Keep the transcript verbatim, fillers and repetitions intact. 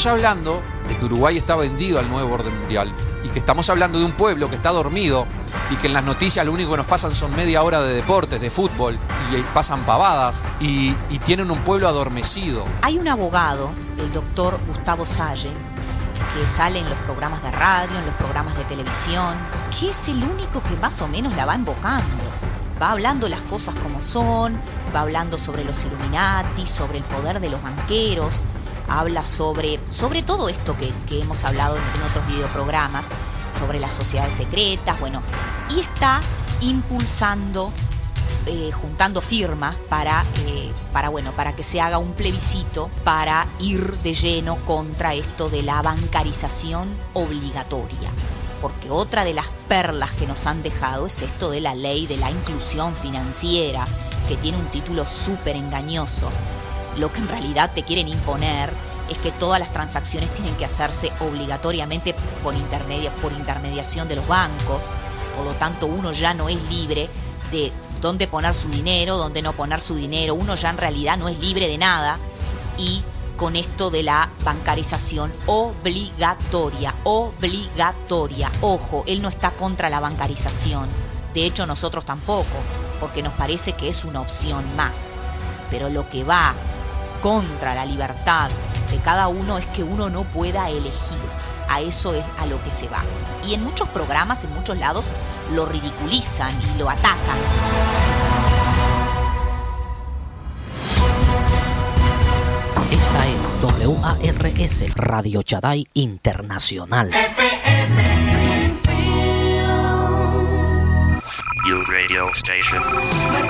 estamos hablando de que Uruguay está vendido al nuevo orden mundial y que estamos hablando de un pueblo que está dormido y que en las noticias lo único que nos pasan son media hora de deportes, de fútbol, y pasan pavadas, y, y tienen un pueblo adormecido. Hay un abogado, el doctor Gustavo Salle, que sale en los programas de radio, en los programas de televisión, que es el único que más o menos la va invocando. Va hablando las cosas como son, va hablando sobre los Illuminati, sobre el poder de los banqueros, habla sobre, sobre todo esto que, que hemos hablado en, en otros videoprogramas, sobre las sociedades secretas, bueno, y está impulsando, eh, juntando firmas para, eh, para, bueno, para que se haga un plebiscito para ir de lleno contra esto de la bancarización obligatoria. Porque otra de las perlas que nos han dejado es esto de la ley de la inclusión financiera, que tiene un título súper engañoso. Lo que en realidad te quieren imponer es que todas las transacciones tienen que hacerse obligatoriamente por, intermedia, por intermediación de los bancos. Por lo tanto, uno ya no es libre de dónde poner su dinero, dónde no poner su dinero. Uno ya en realidad no es libre de nada. Y con esto de la bancarización obligatoria, obligatoria. Ojo, él no está contra la bancarización. De hecho, nosotros tampoco, porque nos parece que es una opción más. Pero lo que va contra la libertad de cada uno es que uno no pueda elegir. A eso es a lo que se va. Y en muchos programas, en muchos lados, lo ridiculizan y lo atacan. Esta es W A R S, Radio Chaday Internacional. Your radio station.